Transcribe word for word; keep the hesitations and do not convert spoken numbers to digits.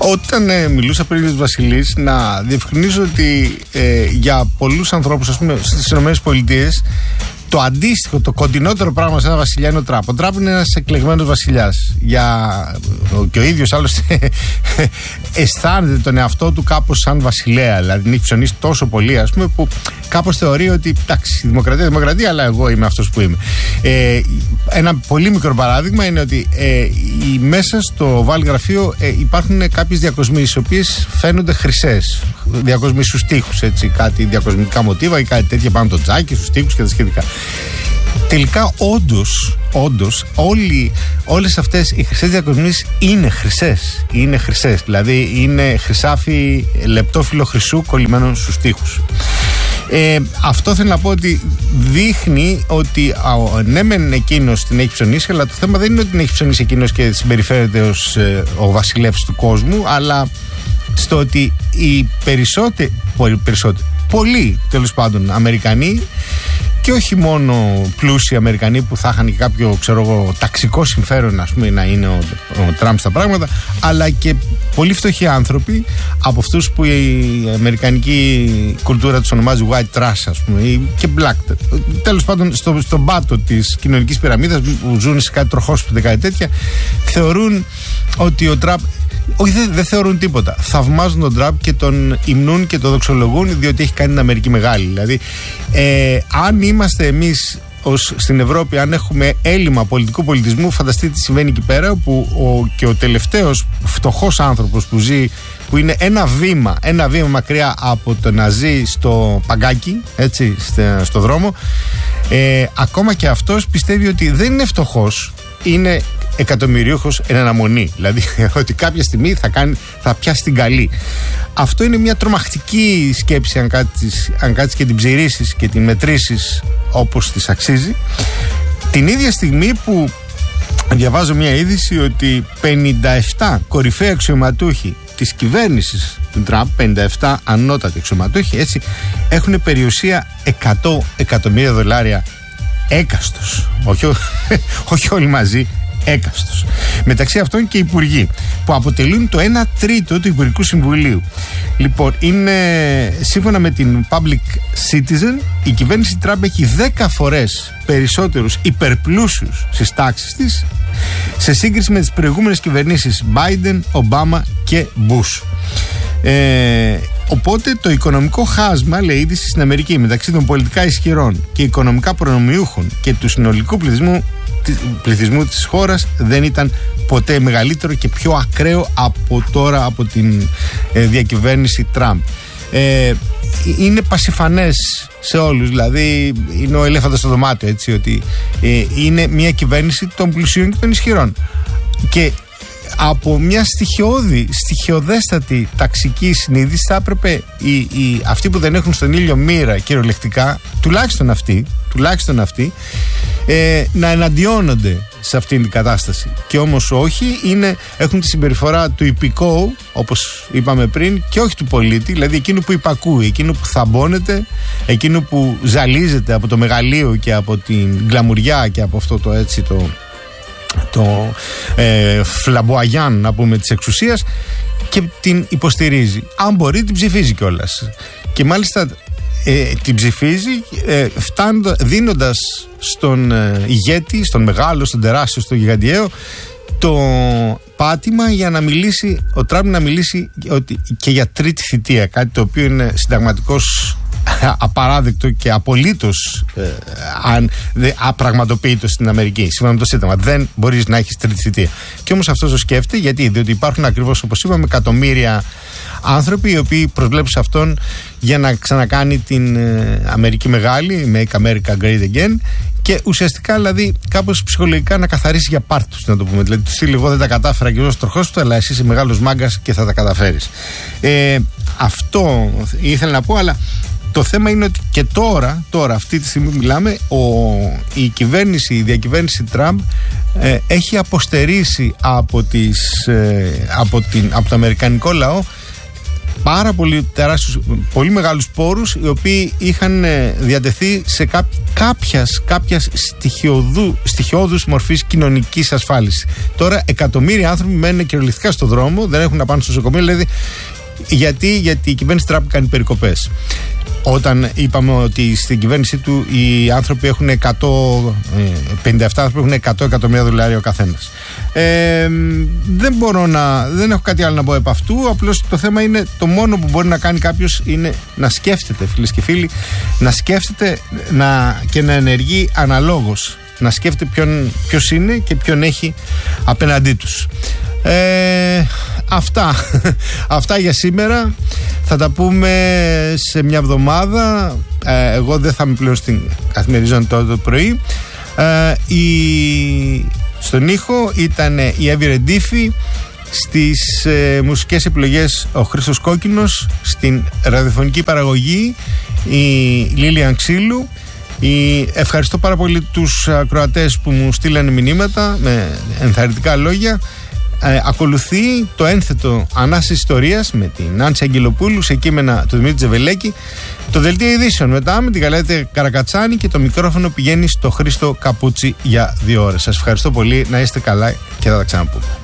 Όταν ε, μιλούσα πριν για τους Βασιλείς, να διευκρινίσω ότι ε, για πολλούς ανθρώπους, ας πούμε, στις ΗΠΑ, το αντίστοιχο, το κοντινότερο πράγμα σε ένα βασιλιά είναι ο Τραμπ. Ο Τραμπ είναι ένας εκλεγμένος βασιλιάς. Για... Και ο ίδιος άλλωστε αισθάνεται τον εαυτό του κάπως σαν βασιλέα. Δηλαδή την έχει ψωνίσει τόσο πολύ, ας πούμε, που κάπως θεωρεί ότι εντάξει, δημοκρατία, δημοκρατία, αλλά εγώ είμαι αυτός που είμαι. Ε, ένα πολύ μικρό παράδειγμα είναι ότι ε, η, μέσα στο Oval γραφείο ε, υπάρχουν κάποιες διακοσμήσεις, οι οποίες φαίνονται χρυσές. Διακοσμήσεις στους τοίχους, έτσι, κάτι διακοσμητικά μοτίβα ή κάτι τέτοια πάνω το τζάκι, στους τοίχους και τα σχετικά. Τελικά, όντως, όντως, όλοι, όλες αυτές οι χρυσές διακοσμήσεις είναι χρυσές. Είναι χρυσές, δηλαδή είναι χρυσάφι λεπτόφυλλο χρυσού κολλημένο στους τοίχους. Ε, αυτό θέλω να πω ότι δείχνει ότι α, ναι μεν εκείνος την έχει ψωνίσει, αλλά το θέμα δεν είναι ότι την έχει ψωνίσει εκείνος και συμπεριφέρεται ως ε, ο βασιλεύς του κόσμου, αλλά στο ότι οι περισσότεροι, περισσότεροι πολλοί τέλος πάντων Αμερικανοί, και όχι μόνο πλούσιοι Αμερικανοί που θα είχαν και κάποιο, ξέρω εγώ, ταξικό συμφέρον, ας πούμε, να είναι ο, ο Τραμπ στα πράγματα, αλλά και πολύ φτωχοί άνθρωποι, από αυτούς που η αμερικανική κουλτούρα τους ονομάζει white trash, ας πούμε, και black. Τέλος πάντων, στο, στον πάτο της κοινωνικής πυραμίδας, που ζουν σε κάτι τροχόσπιτα, κάτι τέτοια, θεωρούν ότι ο Τραμπ. Όχι, δεν δε θεωρούν τίποτα. Θαυμάζουν τον Τραμπ και τον υμνούν και τον δοξολογούν, διότι έχει κάνει την Αμερική μεγάλη. Δηλαδή, ε, αν είμαστε εμείς ως στην Ευρώπη, αν έχουμε έλλειμμα πολιτικού πολιτισμού, φανταστείτε τι συμβαίνει εκεί πέρα, όπου ο, και ο τελευταίος φτωχός άνθρωπος που ζει, που είναι ένα βήμα, ένα βήμα μακριά από το να ζει στο παγκάκι, έτσι, στο, στο δρόμο, ε, ακόμα και αυτός πιστεύει ότι δεν είναι φτωχός, είναι εκατομμυρίουχος εν αναμονή. Δηλαδή ότι κάποια στιγμή θα, κάνει, θα πιάσει την καλή. Αυτό είναι μια τρομακτική σκέψη, αν κάτσεις, αν κάτσεις και την ψηρίσεις και την μετρήσεις όπως της αξίζει. Την ίδια στιγμή που διαβάζω μια είδηση ότι πενήντα επτά κορυφαίοι αξιωματούχοι της κυβέρνησης του Τραμπ, πενήντα επτά ανώτατοι αξιωματούχοι, έτσι, έχουν περιουσία εκατό εκατομμύρια δολάρια έκαστος. Όχι, όχι όλοι μαζί, έκαστος. Μεταξύ αυτών και υπουργοί, που αποτελούν το ένα τρίτο του Υπουργικού Συμβουλίου. Λοιπόν, είναι σύμφωνα με την Public Citizen, η κυβέρνηση Τραμπ έχει δέκα φορές περισσότερους υπερπλούσιους στις τάξεις της σε σύγκριση με τις προηγούμενες κυβερνήσεις Biden, Obama και Bush. Ε, οπότε το οικονομικό χάσμα, λέει, είδηση στην Αμερική μεταξύ των πολιτικά ισχυρών και οικονομικά προνομιούχων και του συνολικού πληθυσμού, πληθυσμού της χώρας δεν ήταν ποτέ μεγαλύτερο και πιο ακραίο από τώρα, από την ε, διακυβέρνηση Τραμπ. Ε, είναι πασιφανές σε όλους, δηλαδή είναι ο ελέφαντας στο δωμάτιο, έτσι, ότι ε, είναι μια κυβέρνηση των πλουσίων και των ισχυρών, και από μια στοιχειώδη, στοιχειοδέστατη ταξική συνείδηση θα έπρεπε οι, οι, αυτοί που δεν έχουν στον ήλιο μοίρα κυριολεκτικά, τουλάχιστον αυτοί, τουλάχιστον αυτοί ε, να εναντιώνονται σε αυτήν την κατάσταση. Και όμως όχι, είναι, έχουν τη συμπεριφορά του υπηκόου, όπως είπαμε πριν, και όχι του πολίτη, δηλαδή εκείνου που υπακούει, εκείνου που θαμπώνεται, εκείνου που ζαλίζεται από το μεγαλείο και από την γκλαμουριά και από αυτό το, έτσι, το το ε, φλαμποαγιάν, να πούμε, της εξουσίας, και την υποστηρίζει. Αν μπορεί, την ψηφίζει κιόλας. Και μάλιστα ε, την ψηφίζει ε, φτάνοντα, δίνοντας στον ε, ηγέτη, στον μεγάλο, στον τεράστιο, στον γιγαντιαίο, το πάτημα για να μιλήσει, ο Τραμπ να μιλήσει ότι, και για τρίτη θητεία, κάτι το οποίο είναι συνταγματικώς απαράδεκτο και απολύτως ε, αν, δε, απραγματοποιητό στην Αμερική. Σύμφωνα με το Σύνταγμα, δεν μπορείς να έχεις τρίτη θητεία. Και όμως αυτός το σκέφτεται, γιατί διότι υπάρχουν ακριβώς, όπως είπαμε, εκατομμύρια άνθρωποι οι οποίοι προσβλέπουν σε αυτόν για να ξανακάνει την ε, Αμερική μεγάλη, Make America Great Again, και ουσιαστικά, δηλαδή, κάπως ψυχολογικά να καθαρίσει για πάρτι τους, να το πούμε. Δηλαδή, του στείλει, εγώ δεν τα κατάφερα και εγώ στο τροχός του, αλλά εσύ είσαι μεγάλος μάγκας και θα τα καταφέρεις. Ε, αυτό ήθελα να πω, αλλά το θέμα είναι ότι και τώρα, τώρα αυτή τη στιγμή μιλάμε, ο, η κυβέρνηση, η διακυβέρνηση Τραμπ ε, έχει αποστερήσει από, τις, ε, από, την, από το αμερικανικό λαό πάρα πολύ τεράστιους, πολύ μεγάλους πόρους, οι οποίοι είχαν διατεθεί σε κά, κάποιας, κάποιας στοιχειωδού, στοιχειώδους μορφής κοινωνικής ασφάλισης. Τώρα εκατομμύρια άνθρωποι μένουν κυριολεκτικά στο δρόμο, δεν έχουν να πάνε στο νοσοκομείο, δηλαδή γιατί, γιατί η κυβέρνηση Τραμπ κάνει περικοπές. Όταν είπαμε ότι στην κυβέρνησή του οι άνθρωποι έχουν εκατό πενήντα επτά άνθρωποι έχουν εκατό εκατομμύρια δολάρια ο καθένας. Ε, δεν μπορώ να. Δεν έχω κάτι άλλο να πω επ' αυτού. Απλώς το θέμα είναι, το μόνο που μπορεί να κάνει κάποιος είναι να σκέφτεται, φίλες και φίλοι, να σκέφτεται να, και να ενεργεί αναλόγως. Να σκέφτεται ποιον, ποιος είναι και ποιον έχει απέναντί τους. Ε, αυτά αυτά για σήμερα. Θα τα πούμε σε μια εβδομάδα. ε, Εγώ δεν θα είμαι πλέον στην καθημερινή το, το πρωί. ε, η, Στον ήχο ήταν η Εύη Ρεντίφη. Στις ε, μουσικές επιλογές ο Χρήστος Κόκκινος. Στην ραδιοφωνική παραγωγή η Λίλιαν Ξύλου. Η, ευχαριστώ πάρα πολύ τους ακροατές που μου στείλανε μηνύματα με ενθαρρυντικά λόγια. Ε, ακολουθεί το ένθετο Ανάσης Ιστορίας με την Νάντση Αγγελοπούλου σε κείμενα του Δημήτρη Τζεβελέκη. Το δελτίο ειδήσεων μετά με την Γαλέτη Καρακατσάνη και το μικρόφωνο πηγαίνει στο Χρήστο Καπούτσι για δύο ώρες. Σας ευχαριστώ πολύ, να είστε καλά και θα τα ξαναπούμε.